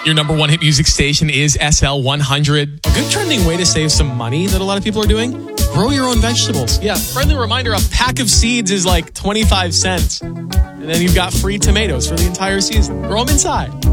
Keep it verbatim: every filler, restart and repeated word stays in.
Your number one hit music station is S L one hundred. A good trending way to save some money that a lot of people are doing, grow your own vegetables. Yeah, friendly reminder, a pack of seeds is like twenty-five cents. And then you've got free tomatoes for the entire season. Grow them inside.